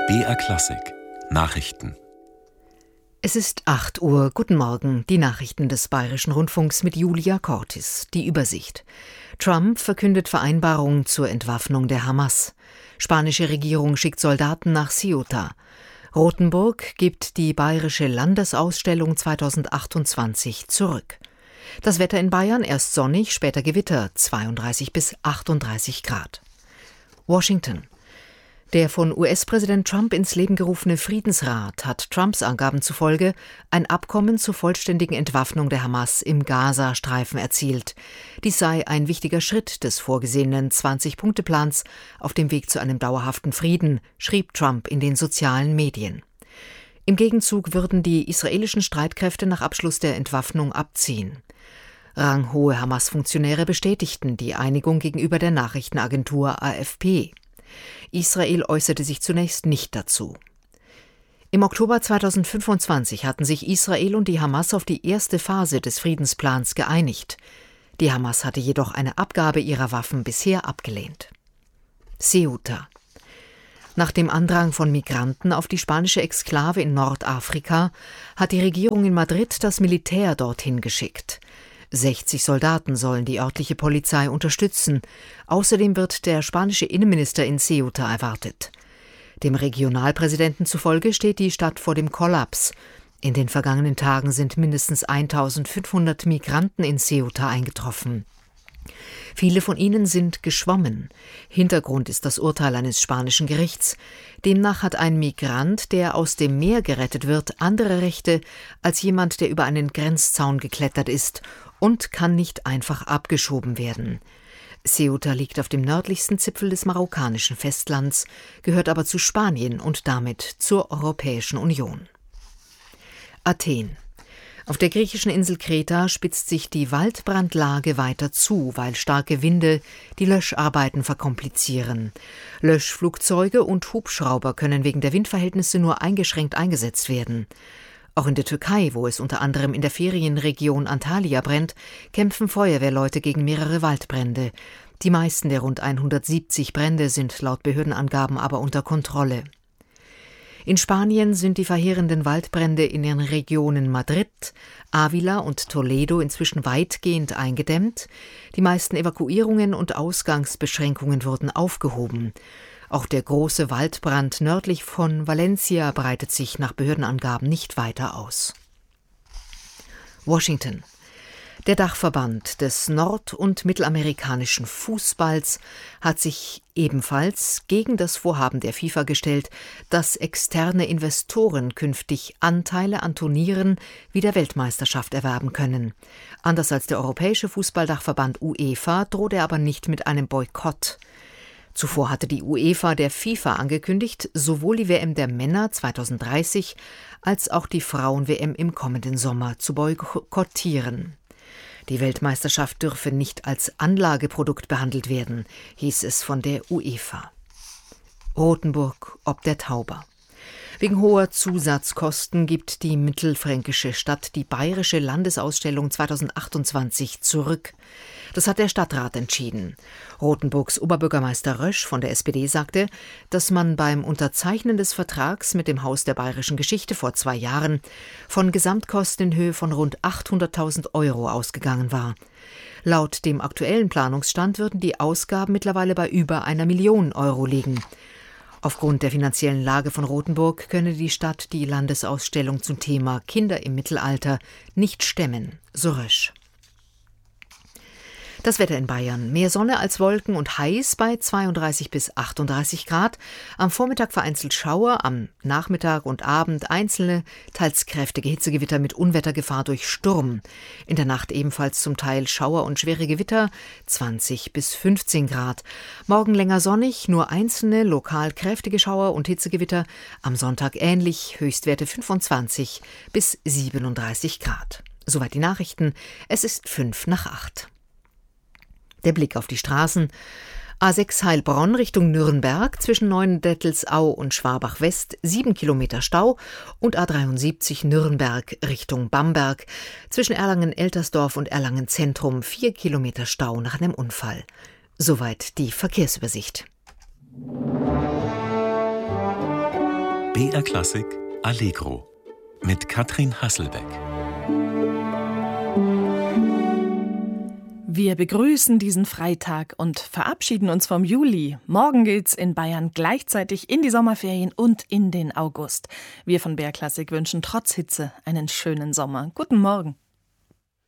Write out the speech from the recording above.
BR Klassik Nachrichten. Es ist 8 Uhr. Guten Morgen. Die Nachrichten des Bayerischen Rundfunks mit Julia Cortis. Die Übersicht. Trump verkündet Vereinbarungen zur Entwaffnung der Hamas. Spanische Regierung schickt Soldaten nach Ceuta. Rothenburg gibt die Bayerische Landesausstellung 2028 zurück. Das Wetter in Bayern: erst sonnig, später Gewitter, 32 bis 38 Grad. Washington. Der von US-Präsident Trump ins Leben gerufene Friedensrat hat Trumps Angaben zufolge ein Abkommen zur vollständigen Entwaffnung der Hamas im Gazastreifen erzielt. Dies sei ein wichtiger Schritt des vorgesehenen 20-Punkte-Plans auf dem Weg zu einem dauerhaften Frieden, schrieb Trump in den sozialen Medien. Im Gegenzug würden die israelischen Streitkräfte nach Abschluss der Entwaffnung abziehen. Ranghohe Hamas-Funktionäre bestätigten die Einigung gegenüber der Nachrichtenagentur AFP. Israel äußerte sich zunächst nicht dazu. Im Oktober 2025 hatten sich Israel und die Hamas auf die erste Phase des Friedensplans geeinigt. Die Hamas hatte jedoch eine Abgabe ihrer Waffen bisher abgelehnt. Ceuta. Nach dem Andrang von Migranten auf die spanische Exklave in Nordafrika hat die Regierung in Madrid das Militär dorthin geschickt. 60 Soldaten sollen die örtliche Polizei unterstützen. Außerdem wird der spanische Innenminister in Ceuta erwartet. Dem Regionalpräsidenten zufolge steht die Stadt vor dem Kollaps. In den vergangenen Tagen sind mindestens 1500 Migranten in Ceuta eingetroffen. Viele von ihnen sind geschwommen. Hintergrund ist das Urteil eines spanischen Gerichts. Demnach hat ein Migrant, der aus dem Meer gerettet wird, andere Rechte als jemand, der über einen Grenzzaun geklettert ist, und kann nicht einfach abgeschoben werden. Ceuta liegt auf dem nördlichsten Zipfel des marokkanischen Festlands, gehört aber zu Spanien und damit zur Europäischen Union. Athen. Auf der griechischen Insel Kreta spitzt sich die Waldbrandlage weiter zu, weil starke Winde die Löscharbeiten verkomplizieren. Löschflugzeuge und Hubschrauber können wegen der Windverhältnisse nur eingeschränkt eingesetzt werden. Auch in der Türkei, wo es unter anderem in der Ferienregion Antalya brennt, kämpfen Feuerwehrleute gegen mehrere Waldbrände. Die meisten der rund 170 Brände sind laut Behördenangaben aber unter Kontrolle. In Spanien sind die verheerenden Waldbrände in den Regionen Madrid, Ávila und Toledo inzwischen weitgehend eingedämmt. Die meisten Evakuierungen und Ausgangsbeschränkungen wurden aufgehoben. Auch der große Waldbrand nördlich von Valencia breitet sich nach Behördenangaben nicht weiter aus. Washington. Der Dachverband des nord- und mittelamerikanischen Fußballs hat sich ebenfalls gegen das Vorhaben der FIFA gestellt, dass externe Investoren künftig Anteile an Turnieren wie der Weltmeisterschaft erwerben können. Anders als der Europäische Fußballdachverband UEFA droht er aber nicht mit einem Boykott. Zuvor hatte die UEFA der FIFA angekündigt, sowohl die WM der Männer 2030 als auch die Frauen-WM im kommenden Sommer zu boykottieren. Die Weltmeisterschaft dürfe nicht als Anlageprodukt behandelt werden, hieß es von der UEFA. Rothenburg ob der Tauber. Wegen hoher Zusatzkosten gibt die mittelfränkische Stadt die Bayerische Landesausstellung 2028 zurück. Das hat der Stadtrat entschieden. Rothenburgs Oberbürgermeister Rösch von der SPD sagte, dass man beim Unterzeichnen des Vertrags mit dem Haus der Bayerischen Geschichte vor 2 Jahren von Gesamtkosten in Höhe von rund 800.000 € ausgegangen war. Laut dem aktuellen Planungsstand würden die Ausgaben mittlerweile bei über 1 Million € liegen. Aufgrund der finanziellen Lage von Rothenburg könne die Stadt die Landesausstellung zum Thema Kinder im Mittelalter nicht stemmen, so Rösch. Das Wetter in Bayern: mehr Sonne als Wolken und heiß bei 32 bis 38 Grad. Am Vormittag vereinzelt Schauer, am Nachmittag und Abend einzelne, teils kräftige Hitzegewitter mit Unwettergefahr durch Sturm. In der Nacht ebenfalls zum Teil Schauer und schwere Gewitter, 20 bis 15 Grad. Morgen länger sonnig, nur einzelne, lokal kräftige Schauer und Hitzegewitter. Am Sonntag ähnlich, Höchstwerte 25 bis 37 Grad. Soweit die Nachrichten. Es ist 7:55. Der Blick auf die Straßen: A6 Heilbronn Richtung Nürnberg zwischen Neuendettelsau und Schwabach West 7 Kilometer Stau und A73 Nürnberg Richtung Bamberg zwischen Erlangen-Eltersdorf und Erlangen-Zentrum 4 Kilometer Stau nach einem Unfall. Soweit die Verkehrsübersicht. BR Klassik Allegro mit Katrin Hasselbeck. Wir begrüßen diesen Freitag und verabschieden uns vom Juli. Morgen geht's in Bayern gleichzeitig in die Sommerferien und in den August. Wir von BR Klassik wünschen trotz Hitze einen schönen Sommer. Guten Morgen.